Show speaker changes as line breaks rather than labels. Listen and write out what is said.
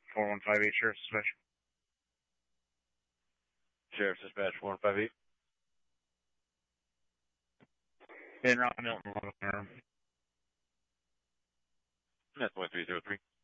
4158 Sheriff's Dispatch.
Sheriff's Dispatch 4158.
In Rock Milton, 11.
That's 1303.